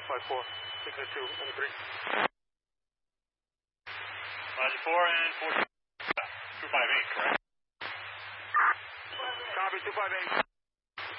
554, signal 2 and 3. Roger 4 and 4. 258, correct? Copy 258.